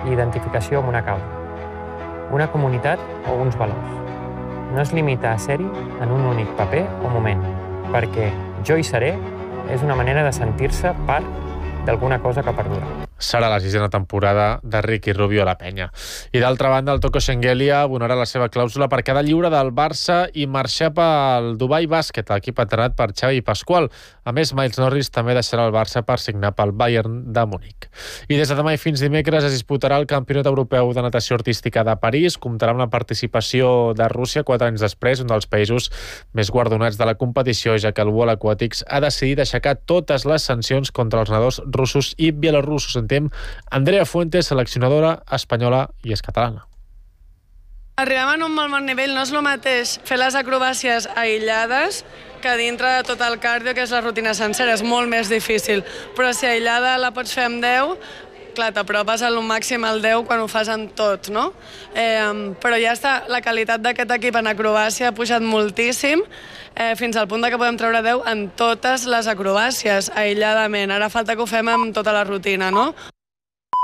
identificació amb una causa, una comunitat o uns valors. No es limita a ser-hi en un únic paper o moment, perquè jo hi seré és una manera de sentir-se part d'alguna cosa que perdura. Serà la 6a temporada de Ricky Rubio a la penya. I d'altra banda, el Toko Shengelia abonarà la seva clàusula per quedar lliure del Barça i marxar pel Dubai Bàsquet, l'equip entrenat per Xavi Pasqual. A més, Miles Norris també deixarà el Barça per signar pel Bayern de Múnich. I des de demà i fins dimecres es disputarà el Campionat Europeu de Natació Artística de París. Comptarà amb la participació de Rússia 4 anys després, un dels països més guardonats de la competició, ja que el World Aquatics ha decidit aixecar totes les sancions contra els nedadors russos i bielorussos. Andrea Fuentes, seleccionadora espanyola i és catalana. Arribem en un molt bon nivell, no és el mateix fer les acrobàcies aïllades que dintre de tot el cardio, que és la rutina sencera, és molt més difícil, però si aïllada la pots fer amb 10, clar, t'apropes al màxim al 10 quan ho fas en tot, no? Però ja està, la qualitat d'aquest equip en acrobàcia ha pujat moltíssim, fins al punt que podem treure 10 en totes les acrobàcies, aïlladament. Ara falta que ho fem amb tota la rutina, no?